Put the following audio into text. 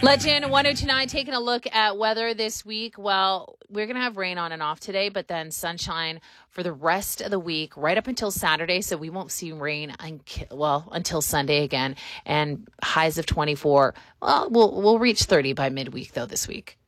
Legend 1029 taking a look at weather this week. Well, we're going to have rain on and off today, but then sunshine for the rest of the week, right up until Saturday. So we won't see rain until Sunday again. And highs of 24. Well, we'll reach 30 by midweek, though, this week.